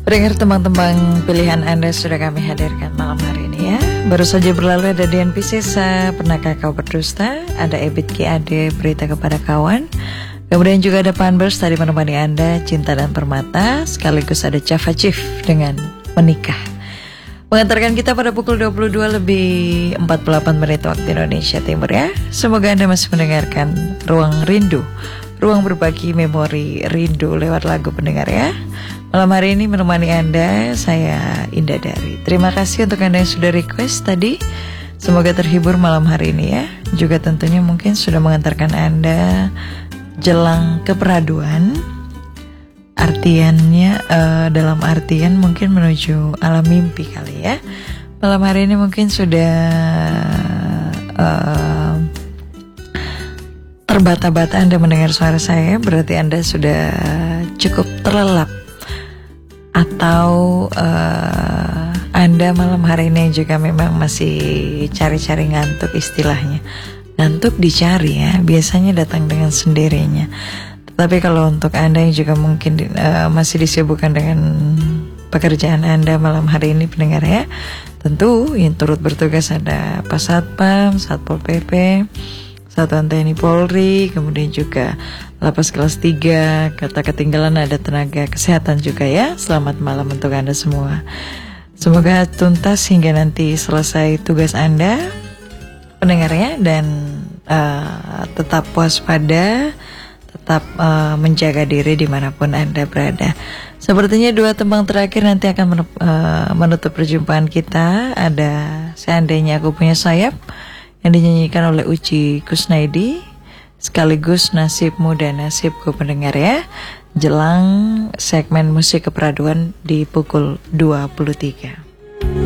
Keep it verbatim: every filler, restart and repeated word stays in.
Pendengar, tembang-tembang pilihan Anda sudah kami hadirkan malam hari ini ya. Baru saja berlalu ada Dian Piscesa, Pernahkah Kau Berdusta, ada Ebit Ki Ade, Berita Kepada Kawan. Kemudian juga ada Panbers tadi menemani Anda, Cinta dan Permata. Sekaligus ada Java Chief dengan Menikah. Mengantarkan kita pada pukul dua puluh dua lebih empat puluh delapan menit waktu Indonesia Timur ya. Semoga Anda masih mendengarkan Ruang Rindu, ruang berbagi memori rindu lewat lagu pendengar ya. Malam hari ini menemani Anda, saya Indah Dari. Terima kasih untuk Anda yang sudah request tadi. Semoga terhibur malam hari ini ya. Juga tentunya mungkin sudah mengantarkan Anda jelang keperaduan. Artiannya uh, dalam artian mungkin menuju alam mimpi kali ya. Malam hari ini mungkin sudah uh, terbata-bata Anda mendengar suara saya. Berarti Anda sudah cukup terlelap. Atau uh, Anda malam hari ini juga memang masih cari-cari ngantuk istilahnya. Ngantuk dicari ya, biasanya datang dengan sendirinya. Tapi kalau untuk Anda yang juga mungkin uh, masih disibukkan dengan pekerjaan Anda malam hari ini pendengar ya, tentu yang turut bertugas ada Pak Satpam, Satpol P P, Satuan T N I Polri, kemudian juga Lapas kelas tiga, kata ketinggalan ada tenaga kesehatan juga ya. Selamat malam untuk Anda semua. Semoga tuntas hingga nanti selesai tugas Anda pendengar ya, dan uh, tetap waspada, tetap uh, menjaga diri dimanapun Anda berada. Sepertinya dua tembang terakhir nanti akan menutup, uh, menutup perjumpaan kita. Ada Seandainya Aku Punya Sayap yang dinyanyikan oleh Uci Kusnaidi, sekaligus Nasibmu dan Nasibku pendengar ya. Jelang segmen musik keperaduan di pukul dua puluh tiga.